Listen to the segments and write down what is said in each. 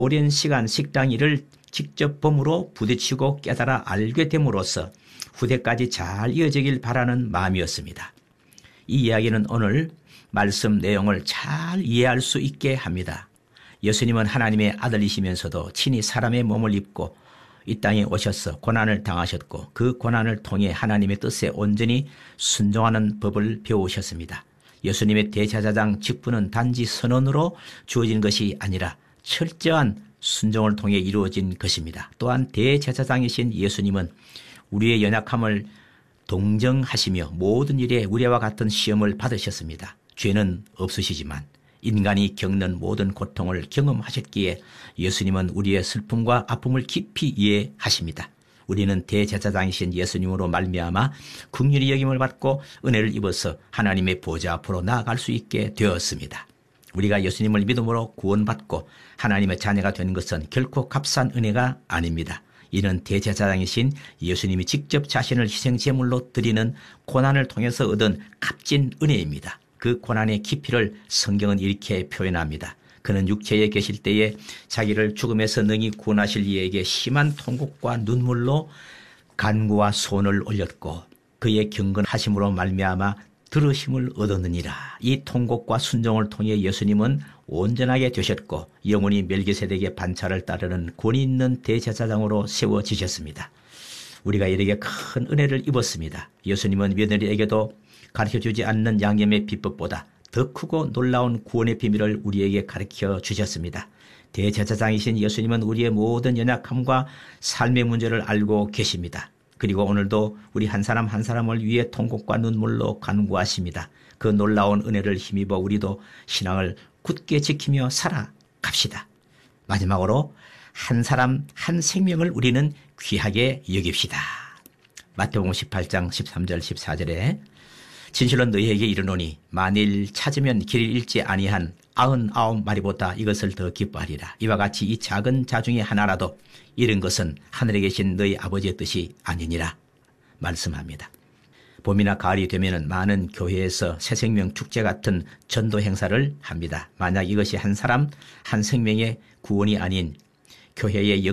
오랜 시간 식당 일을 직접 범으로 부딪히고 깨달아 알게 됨으로써 후대까지 잘 이어지길 바라는 마음이었습니다. 이 이야기는 오늘 말씀 내용을 잘 이해할 수 있게 합니다. 예수님은 하나님의 아들이시면서도 친히 사람의 몸을 입고 이 땅에 오셔서 고난을 당하셨고 그 고난을 통해 하나님의 뜻에 온전히 순종하는 법을 배우셨습니다. 예수님의 대제사장 직분은 단지 선언으로 주어진 것이 아니라 철저한 순종을 통해 이루어진 것입니다. 또한 대제사장이신 예수님은 우리의 연약함을 동정하시며 모든 일에 우리와 같은 시험을 받으셨습니다. 죄는 없으시지만 인간이 겪는 모든 고통을 경험하셨기에 예수님은 우리의 슬픔과 아픔을 깊이 이해하십니다. 우리는 대제사장이신 예수님으로 말미암아 긍휼히 여김을 받고 은혜를 입어서 하나님의 보좌 앞으로 나아갈 수 있게 되었습니다. 우리가 예수님을 믿음으로 구원받고 하나님의 자녀가 된 것은 결코 값싼 은혜가 아닙니다. 이는 대제사장이신 예수님이 직접 자신을 희생제물로 드리는 고난을 통해서 얻은 값진 은혜입니다. 그 고난의 깊이를 성경은 이렇게 표현합니다. 그는 육체에 계실 때에 자기를 죽음에서 능히 구원하실 이에게 심한 통곡과 눈물로 간구와 소원을 올렸고 그의 경건하심으로 말미암아 들으심을 얻었느니라. 이 통곡과 순종을 통해 예수님은 온전하게 되셨고 영원히 멜기세덱의 반차를 따르는 권위 있는 대제사장으로 세워지셨습니다. 우리가 이에게 큰 은혜를 입었습니다. 예수님은 며느리에게도 가르쳐주지 않는 양념의 비법보다 더 크고 놀라운 구원의 비밀을 우리에게 가르쳐 주셨습니다. 대제사장이신 예수님은 우리의 모든 연약함과 삶의 문제를 알고 계십니다. 그리고 오늘도 우리 한 사람 한 사람을 위해 통곡과 눈물로 간구하십니다. 그 놀라운 은혜를 힘입어 우리도 신앙을 굳게 지키며 살아갑시다. 마지막으로 한 사람 한 생명을 우리는 귀하게 여깁시다. 마태복음 18장 13절 14절에 진실로 너희에게 이르노니 만일 찾으면 길을 잃지 아니한 99마리보다 이것을 더 기뻐하리라. 이와 같이 이 작은 자 중에 하나라도 잃은 것은 하늘에 계신 너희 아버지의 뜻이 아니니라 말씀합니다. 봄이나 가을이 되면 많은 교회에서 새생명 축제 같은 전도 행사를 합니다. 만약 이것이 한 사람 한 생명의 구원이 아닌 교회의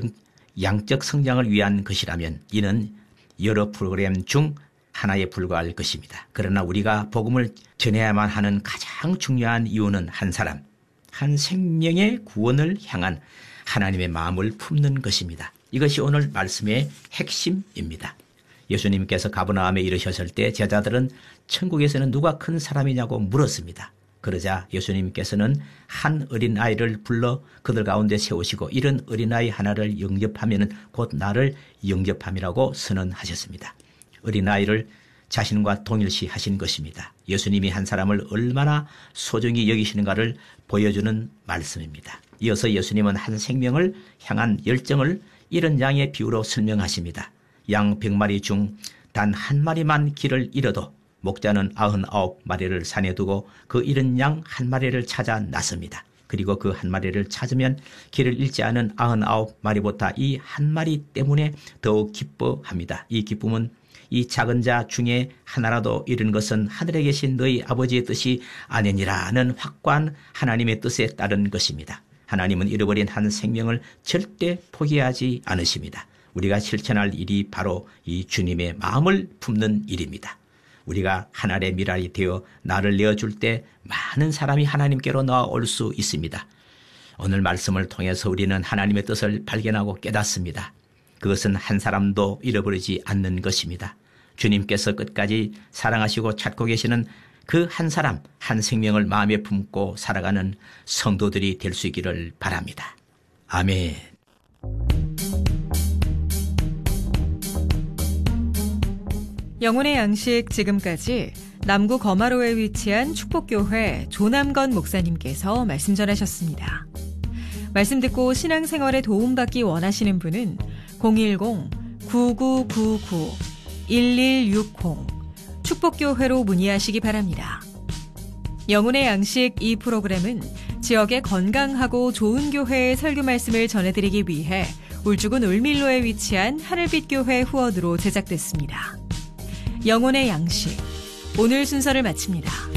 양적 성장을 위한 것이라면 이는 여러 프로그램 중 하나에 불과할 것입니다. 그러나 우리가 복음을 전해야만 하는 가장 중요한 이유는 한 사람, 한 생명의 구원을 향한 하나님의 마음을 품는 것입니다. 이것이 오늘 말씀의 핵심입니다. 예수님께서 가버나움에 이르셨을 때 제자들은 천국에서는 누가 큰 사람이냐고 물었습니다. 그러자 예수님께서는 한 어린아이를 불러 그들 가운데 세우시고 이런 어린아이 하나를 영접하면 곧 나를 영접함이라고 선언하셨습니다. 어린아이를 자신과 동일시 하신 것입니다. 예수님이 한 사람을 얼마나 소중히 여기시는가를 보여주는 말씀입니다. 이어서 예수님은 한 생명을 향한 열정을 이런 양의 비유로 설명하십니다. 양 100마리 중 단 한 마리만 길을 잃어도 목자는 99마리를 산에 두고 그 잃은 양 한 마리를 찾아 나섭니다. 그리고 그 한 마리를 찾으면 길을 잃지 않은 99마리보다 이 한 마리 때문에 더욱 기뻐합니다. 이 기쁨은 이 작은 자 중에 하나라도 잃은 것은 하늘에 계신 너희 아버지의 뜻이 아니니라는 확고한 하나님의 뜻에 따른 것입니다. 하나님은 잃어버린 한 생명을 절대 포기하지 않으십니다. 우리가 실천할 일이 바로 이 주님의 마음을 품는 일입니다. 우리가 하늘의 미랄이 되어 나를 내어줄 때 많은 사람이 하나님께로 나올 수 있습니다. 오늘 말씀을 통해서 우리는 하나님의 뜻을 발견하고 깨닫습니다. 그것은 한 사람도 잃어버리지 않는 것입니다. 주님께서 끝까지 사랑하시고 찾고 계시는 그 한 사람, 한 생명을 마음에 품고 살아가는 성도들이 될 수 있기를 바랍니다. 아멘. 영혼의 양식 지금까지 남구 거마로에 위치한 축복교회 조남건 목사님께서 말씀 전하셨습니다. 말씀 듣고 신앙생활에 도움받기 원하시는 분은 010-9999-1160 축복교회로 문의하시기 바랍니다. 영혼의 양식 이 프로그램은 지역의 건강하고 좋은 교회의 설교 말씀을 전해드리기 위해 울주군 울밀로에 위치한 하늘빛교회 후원으로 제작됐습니다. 영혼의 양식 오늘 순서를 마칩니다.